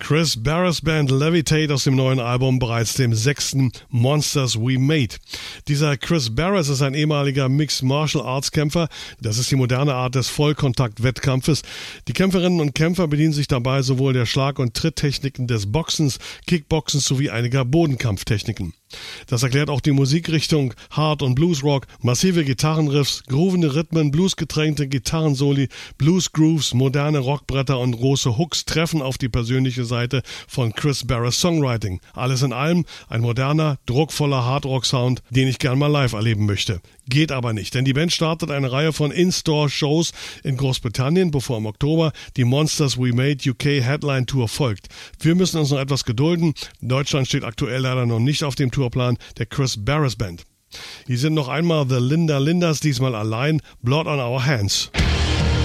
Chris Barras Band Levitate aus dem neuen Album, bereits dem 6. Monsters We Made. Dieser Chris Barras ist ein ehemaliger Mixed Martial Arts Kämpfer. Das ist die moderne Art des Vollkontakt-Wettkampfes. Die Kämpferinnen und Kämpfer bedienen sich dabei sowohl der Schlag- und Tritttechniken des Boxens, Kickboxens sowie einiger Bodenkampftechniken. Das erklärt auch die Musikrichtung Hard- und Bluesrock, massive Gitarrenriffs, groovende Rhythmen, bluesgetränkte Gitarrensoli, Bluesgrooves, moderne Rockbretter und große Hooks treffen auf die persönliche Seite von Chris Barras Songwriting. Alles in allem ein moderner, druckvoller Hardrock-Sound, den ich gern mal live erleben möchte. Geht aber nicht, denn die Band startet eine Reihe von In-Store-Shows in Großbritannien, bevor im Oktober die Monsters We Made UK Headline Tour folgt. Wir müssen uns noch etwas gedulden. Deutschland steht aktuell leider noch nicht auf dem Tourplan der Chris Barras Band. Hier sind noch einmal The Linda Lindas, diesmal allein, Blood on Our Hands.